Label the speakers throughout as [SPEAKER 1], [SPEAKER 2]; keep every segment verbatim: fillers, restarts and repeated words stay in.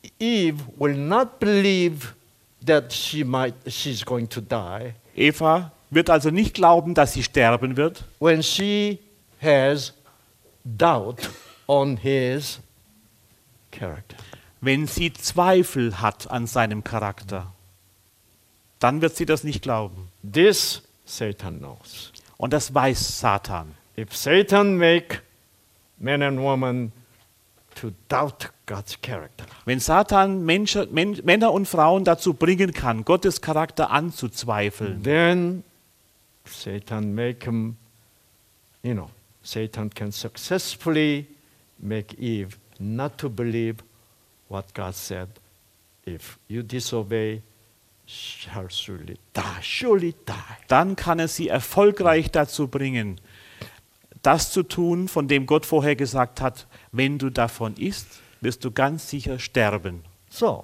[SPEAKER 1] Eve will not believe that she might, she's going to die
[SPEAKER 2] Eva wird also nicht glauben, dass sie sterben wird,
[SPEAKER 1] when she has doubt on his character.
[SPEAKER 2] wenn sie Zweifel hat an seinem Charakter. Dann wird sie das nicht glauben.
[SPEAKER 1] This Satan knows.
[SPEAKER 2] Und das weiß Satan.
[SPEAKER 1] If Satan make man and woman to doubt God's character,
[SPEAKER 2] Wenn Satan Menschen, Men, Männer und Frauen dazu bringen kann, Gottes Charakter anzuzweifeln,
[SPEAKER 1] then Satan make him, you know, Satan can successfully make Eve not to believe what God said. If you disobey, shall surely die, surely die.
[SPEAKER 2] dann kann er sie erfolgreich dazu bringen, das zu tun, von dem Gott vorher gesagt hat, wenn du davon isst, wirst du ganz sicher sterben.
[SPEAKER 1] So,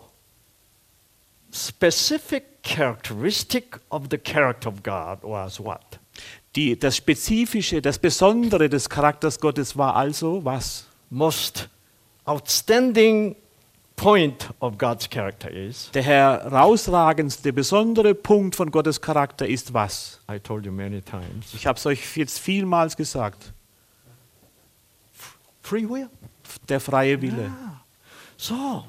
[SPEAKER 1] specific characteristic of the character of God was what?
[SPEAKER 2] Die, das Spezifische, das Besondere des Charakters Gottes war also was?
[SPEAKER 1] Most outstanding point of God's character is,
[SPEAKER 2] Der herausragendste, besondere Punkt von Gottes Charakter ist was?
[SPEAKER 1] I told you many times,
[SPEAKER 2] Ich habe es euch jetzt vielmals gesagt.
[SPEAKER 1] free will.
[SPEAKER 2] Der freie Wille.
[SPEAKER 1] So,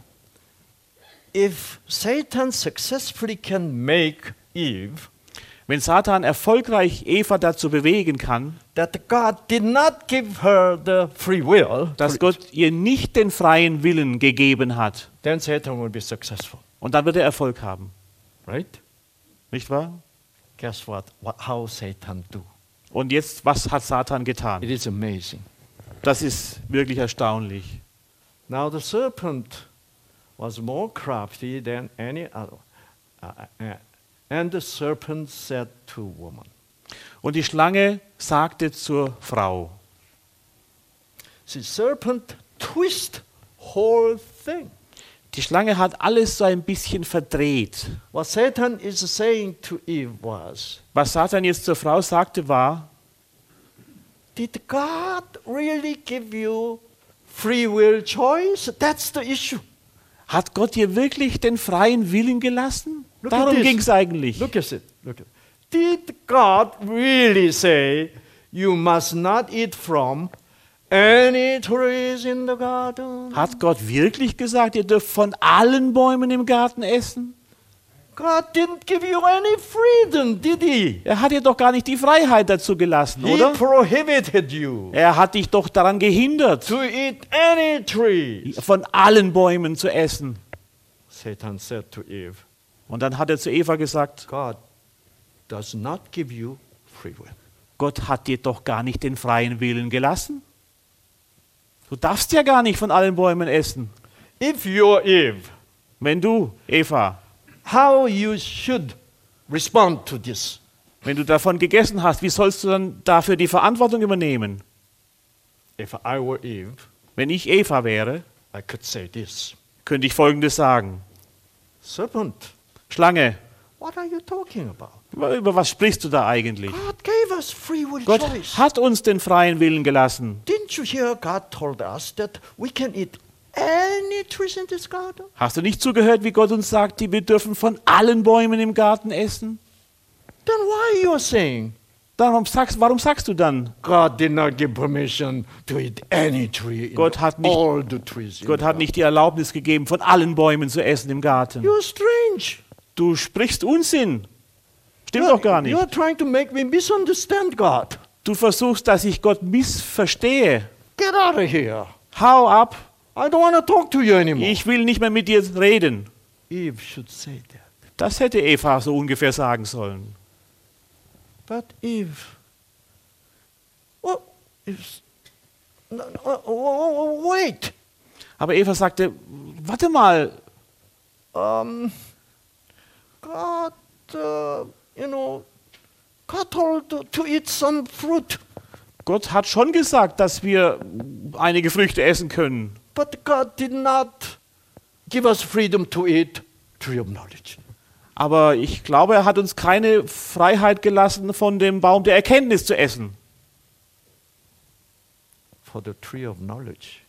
[SPEAKER 1] if Satan successfully can make Eve,
[SPEAKER 2] Wenn Satan erfolgreich Eva dazu bewegen kann,
[SPEAKER 1] that God did not give her the free will,
[SPEAKER 2] dass Gott ihr nicht den freien Willen gegeben hat,
[SPEAKER 1] then Satan will be successful,
[SPEAKER 2] und dann wird er Erfolg haben.
[SPEAKER 1] right?
[SPEAKER 2] Nicht wahr?
[SPEAKER 1] Guess what? what how Satan do?
[SPEAKER 2] Und jetzt, was hat Satan getan?
[SPEAKER 1] It is amazing.
[SPEAKER 2] Das ist wirklich erstaunlich.
[SPEAKER 1] Now the serpent was more crafty than any other. Uh, uh, and the serpent said to woman,
[SPEAKER 2] Und die Schlange sagte zur Frau.
[SPEAKER 1] see, serpent twist whole thing.
[SPEAKER 2] Die Schlange hat alles so ein bisschen verdreht.
[SPEAKER 1] What Satan is saying to Eve was,
[SPEAKER 2] Was Satan jetzt zur Frau sagte war,
[SPEAKER 1] did God really give you free will choice? That's the issue.
[SPEAKER 2] hat Gott dir wirklich den freien Willen gelassen?
[SPEAKER 1] Look at
[SPEAKER 2] Darum
[SPEAKER 1] this.
[SPEAKER 2] ging es eigentlich.
[SPEAKER 1] Look at it. Look at it. Did God really say you must not eat from any trees in the garden?
[SPEAKER 2] Hat Gott wirklich gesagt, ihr dürft von allen Bäumen im Garten essen?
[SPEAKER 1] God didn't give you any freedom, did he?
[SPEAKER 2] Er hat dir doch gar nicht die Freiheit dazu gelassen,
[SPEAKER 1] He
[SPEAKER 2] oder?
[SPEAKER 1] prohibited you
[SPEAKER 2] Er hat dich doch daran gehindert,
[SPEAKER 1] to eat any tree.
[SPEAKER 2] von allen Bäumen zu essen.
[SPEAKER 1] Satan said to Eve,
[SPEAKER 2] Und dann hat er zu Eva gesagt,
[SPEAKER 1] God does not give you free will.
[SPEAKER 2] Gott hat dir doch gar nicht den freien Willen gelassen. Du darfst ja gar nicht von allen Bäumen essen.
[SPEAKER 1] If you're Eve,
[SPEAKER 2] Wenn du, Eva,
[SPEAKER 1] how you should respond to this?
[SPEAKER 2] wenn du davon gegessen hast, wie sollst du dann dafür die Verantwortung übernehmen?
[SPEAKER 1] If I were Eve,
[SPEAKER 2] Wenn ich Eva wäre,
[SPEAKER 1] I could say this.
[SPEAKER 2] könnte ich Folgendes sagen.
[SPEAKER 1] Serpent,
[SPEAKER 2] Schlange,
[SPEAKER 1] what are you talking about?
[SPEAKER 2] über was sprichst du da eigentlich?
[SPEAKER 1] God gave us free will
[SPEAKER 2] Gott
[SPEAKER 1] choice.
[SPEAKER 2] hat uns den freien Willen gelassen.
[SPEAKER 1] Didn't you hear God told us that we can eat any trees in this garden?
[SPEAKER 2] Hast du nicht zugehört, wie Gott uns sagt, wir dürfen von allen Bäumen im Garten essen?
[SPEAKER 1] Then why you are saying
[SPEAKER 2] Darum sagst, warum sagst du dann,
[SPEAKER 1] God did not give permission to eat any tree in
[SPEAKER 2] Gott hat nicht-
[SPEAKER 1] all the trees in
[SPEAKER 2] Gott
[SPEAKER 1] the
[SPEAKER 2] hat
[SPEAKER 1] garden?
[SPEAKER 2] nicht die Erlaubnis gegeben, von allen Bäumen zu essen im Garten?
[SPEAKER 1] You're strange.
[SPEAKER 2] Du sprichst Unsinn. Stimmt doch gar nicht.
[SPEAKER 1] You're trying to make me misunderstand God.
[SPEAKER 2] Du versuchst, dass ich Gott missverstehe.
[SPEAKER 1] Get out of here.
[SPEAKER 2] Hau ab.
[SPEAKER 1] I don't want to talk to you anymore.
[SPEAKER 2] Ich will nicht mehr mit dir reden.
[SPEAKER 1] Eve should say that.
[SPEAKER 2] Das hätte Eva so ungefähr sagen sollen.
[SPEAKER 1] But Eve, well, if, no, no, oh, oh, oh, wait.
[SPEAKER 2] Aber Eva sagte, warte mal,
[SPEAKER 1] Um, God, uh, you know, God told to, to eat some fruit,
[SPEAKER 2] Gott hat schon gesagt, dass wir einige Früchte essen können.
[SPEAKER 1] but God did not give us freedom to eat tree of knowledge.
[SPEAKER 2] Aber ich glaube, er hat uns keine Freiheit gelassen, von dem Baum der Erkenntnis zu essen.
[SPEAKER 1] For the tree of knowledge,